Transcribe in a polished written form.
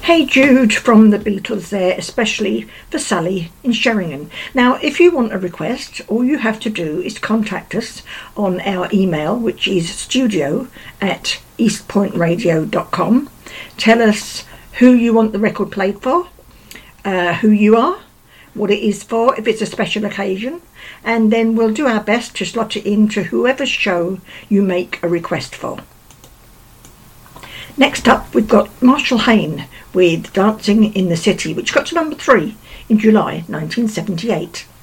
Hey Jude from the Beatles there, especially for Sally in Sheringham. Now, if you want a request, all you have to do is contact us on our email, which is studio@eastpointradio.com. Tell us who you want the record played for, who you are, what it is for, if it's a special occasion, and then we'll do our best to slot it into whoever's show you make a request for. Next up, we've got Marshall Hayne with Dancing in the City, which got to number 3 in July 1978.